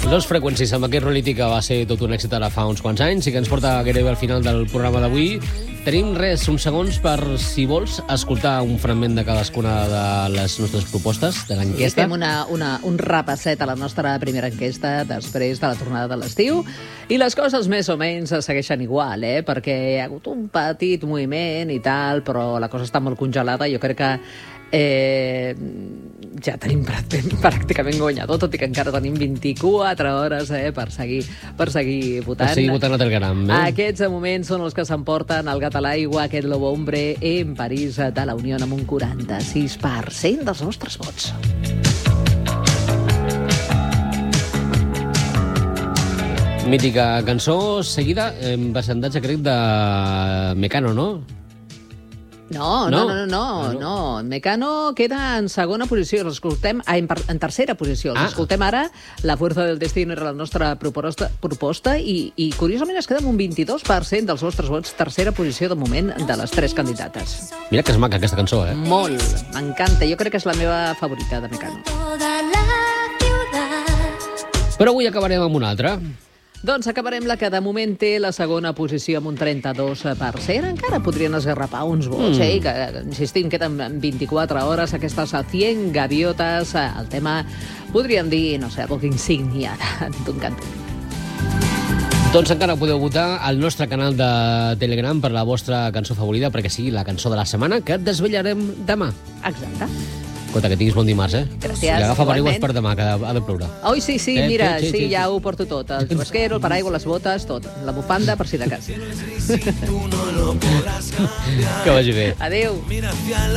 Los Frequencies, amb aquest reality que va ser tot un èxit ara fa uns quants anys i que ens porta gairebé al final del programa d'avui. Tenim uns segons per, si vols, escoltar un fragment de cadascuna de les nostres propostes de l'enquesta. Fem un repasset a la nostra primera enquesta després de la tornada de l'estiu. I les coses més o menys segueixen igual, perquè hi ha hagut un petit moviment i tal, però la cosa està molt congelada. Jo crec que ja tenim pràcticament guanyador, tot i que encara tenim 24 hores per seguir votant. Per seguir votant a Telegram. Aquests moments són els que s'emporten el gat a l'aigua, aquest Lobo Hombre en París de la Unió amb un 46% dels nostres vots. Mítica cançó, seguida en percentatge, crec, de Mecano, no? No. Mecano queda en segona posició. L'escoltem en tercera posició. L'escoltem ara. La Fuerza del Destino era la nostra proposta i curiosament es queda amb un 22% dels vostres vots. Tercera posició de moment de les tres candidates. Mira que és maca aquesta cançó, Molt. M'encanta. Jo crec que és la meva favorita de Mecano. Però avui acabarem amb una altra. Doncs acabarem la que de moment té la segona posició amb un 32%. Encara podrien esgarrapar uns vots, que, insistim, queden 24 hores aquestes 100 gaviotes. El tema, podríem dir, no sé, poc insígnia d'un cantó. Doncs encara podeu votar al nostre canal de Telegram per la vostra cançó favorita, perquè sigui la cançó de la setmana que desvetllarem demà. Exacte. Escolta, que tinguis bon dimarts, Gràcies. I agafa paraigües per demà, que ha de ploure. Oi, sí, mira, sí, ja ho porto tot. El xubasquero, el paraigua, les botes, tot. La bufanda, per si de cas. Que vagi bé. Adéu.